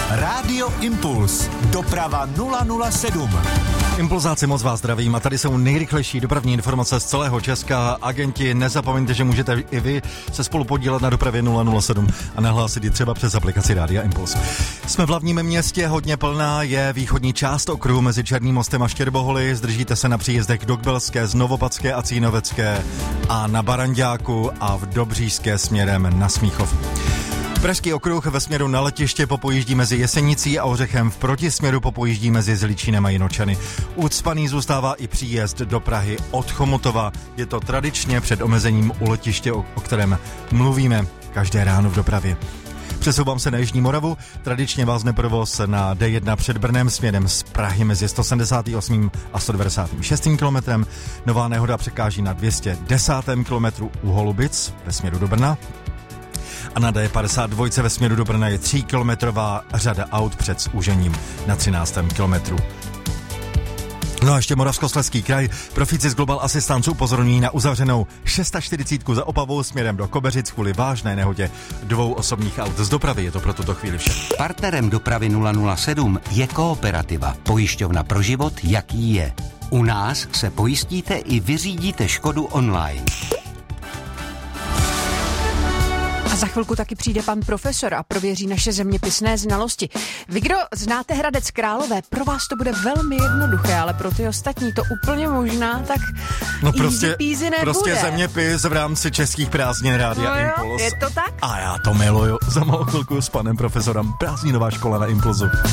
Rádio Impuls. Doprava 007. Impulzáci, moc vás zdravím a tady jsou nejrychlejší dopravní informace z celého Česka. Agenti, nezapomeňte, že můžete i vy se spolu podílet na dopravě 007 a nahlásit ji třeba přes aplikaci Rádia Impuls. Jsme v hlavním městě, hodně plná je východní část okruhu mezi Černým mostem a Štěrboholy. Zdržíte se na příjezdech do Kbelské, z Novopadské a Cínovecké a na Baranďáku a v Dobříšské směrem na Smíchov. Pražský okruh ve směru na letiště popojíždí mezi Jesenicí a Ořechem, v protisměru popojíždí mezi Zličínem a Jinočany. Ucpaný zůstává i příjezd do Prahy od Chomutova. Je to tradičně před omezením u letiště, o kterém mluvíme každé ráno v dopravě. Přesouvám se na Jižní Moravu, tradičně vázne provoz na D1 před Brnem směrem z Prahy mezi 178. a 196. kilometrem. Nová nehoda překáží na 210. kilometru u Holubic ve směru do Brna. A na D52 ve směru do Brna je 3kilometrová řada aut před zúžením na 13. kilometru. No a ještě Moravskoslezský kraj. Profíci z Global Assistance upozorňují na uzavřenou 640 za Opavou směrem do Kobeřic kvůli vážné nehodě 2 osobních aut. Z dopravy je to pro tuto chvíli vše. Partnerem dopravy 007 je Kooperativa, pojišťovna pro život, jaký je. U nás se pojistíte i vyřídíte škodu online. A za chvilku taky přijde pan profesor a prověří naše zeměpisné znalosti. Vy, kdo znáte Hradec Králové, pro vás to bude velmi jednoduché, ale pro ty ostatní to úplně možná tak easy peasy nebude. Prostě zeměpis v rámci českých prázdnin Rádia Impuls. Je to tak? A já to miluju. Za malou chvilku s panem profesorem prázdninová škola na Impulzu.